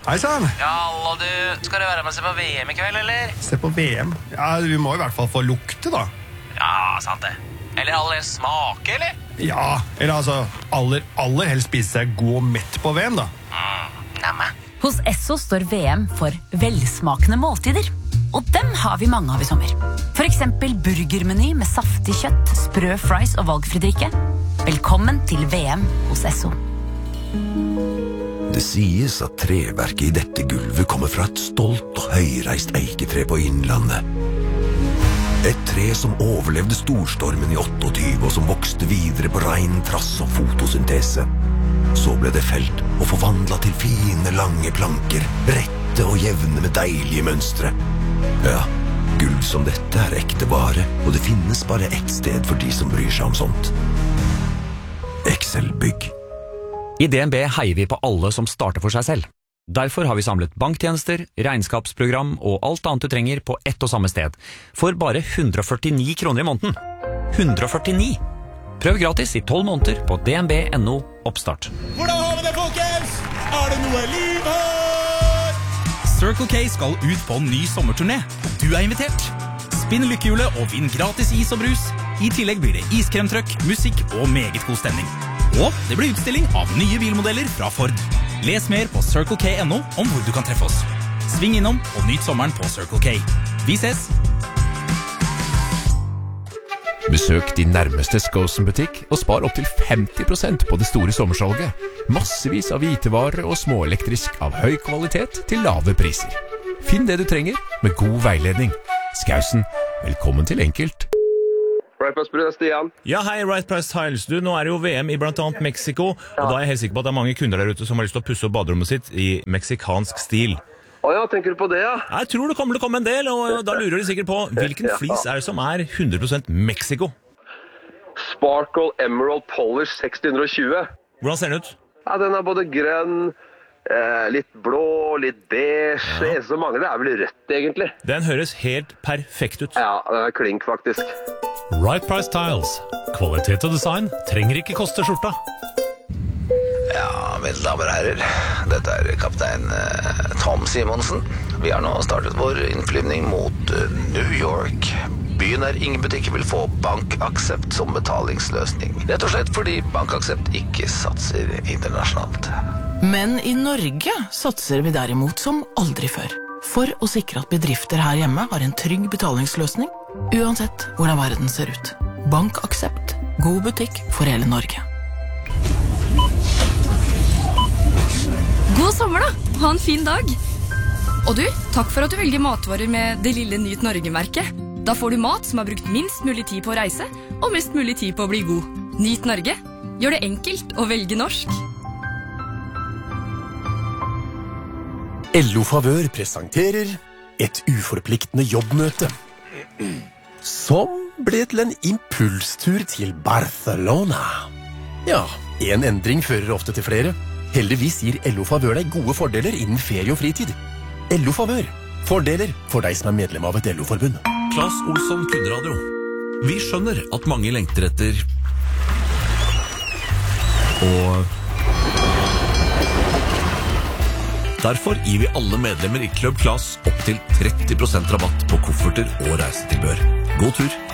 Hei sann! Ja, hallo du. Skal du være med og se på VM i kveld, eller? Se på VM. Ja, vi må i hvert fall få lukte, da. Ja, sant det. Eller aller smake, eller? Ja, eller altså, aller helst spise seg god og mett på VM, da. Neimen. Hos Esso står VM for velsmakende måltider. Og dem har vi mange av i sommer. For eksempel burgermeny med saftig kjøtt, sprø fries og valgfri drikke. Velkommen til VM hos Esso. Det sies at treverket i dette gulvet kommer fra et stolt og høyreist eiketre på Innlandet. Et tre som overlevde storstormen i 28 og som vokste videre på rein trass og fotosyntese. Så ble det felt og forvandlet til fine, lange planker, rette og jevne med deilige mønstre. Ja, gulv som dette er ekte vare, og det finnes bare ett sted for de som bryr seg om sånt. Excel-bygg. I DNB heier vi på alle som starter for seg selv. Derfor har vi samlet banktjenester, regnskapsprogram og alt annet du trenger på ett og samme sted, for bare 149 kroner i måneden. 149! Prøv gratis i 12 måneder på dnb.no oppstart. Hvordan har vi det, folkens? Er det noe liv her? Circle K skal ut på en ny sommerturné. Du er invitert. Spinn lykkehjulet og vinn gratis is og brus. I tillegg blir det iskremtrøkk, musikk og meget god stemning. Og det blir utstilling av nye bilmodeller fra Ford. Les mer på CircleK.no om hvor du kan treffe oss. Sving innom og nyt sommeren på Circle K. Vi ses! Besøk din nærmeste Skosen-butikk og spar opp til 50% på det store sommersalget. Massevis av hvitevarer og småelektrisk av høy kvalitet til lave priser. Finn det du trenger med god veiledning. Skausen, velkommen til enkelt. Right Price Tiles, Stian. Ja, hei, Right Price Tiles. Du, nå er det jo VM i blant annet Mexico, og da er jeg helt sikker på at det er mange kunder der ute som har lyst til å pusse opp baderommet sitt i meksikansk stil. Ja, tenker du på det, ja? Jeg tror det kommer til å komme en del, og da lurer de sikkert på hvilken flis er det som er 100% Mexico? Sparkle Emerald Polish 620. Hvordan ser den ut? Ja, den er både grønn, litt blå, litt beige. Det eneste som mangler er vel rødt, egentlig. Den høres helt perfekt ut. Ja, den er klink, faktisk. Right Price Tiles. Kvalitet og design trenger ikke koste skjorta. Ja, mine damer og herrer. Dette er kaptein Tom Simonsen. Vi har nå startet vår innflyvning mot New York. Byen der ingen butikker vil få BankAxept som betalingsløsning. Rett og slett fordi BankAxept ikke satser internasjonalt. Men i Norge satser vi derimot som aldri før. For å sikre at bedrifter her hjemme har en trygg betalingsløsning, uansett hvordan verden ser ut. BankAxept. God butikk for hele Norge. God sommer da! Ha en fin dag! Og du, takk for at du velger matvarer med det lille Nyt Norge-merket. Da får du mat som har brukt minst mulig tid på å reise, og mest mulig tid på å bli god. Nyt Norge. Gjør det enkelt å velge norsk. LO Favør presenterer et uforpliktende jobbmøte, som ble til en impulstur til Barcelona. Ja, en endring fører ofte til flere. Heldigvis gir LO Favør deg gode fordeler innen ferie og fritid. LO Favør. Fordeler for deg som er medlem av et LO-forbund. Claes Olsson Kundradio. Vi skjønner at mange lengter etter og derfor gir vi alle medlemmer i Club Claes opp til 30% rabatt på kofferter og reisetilbør. God tur!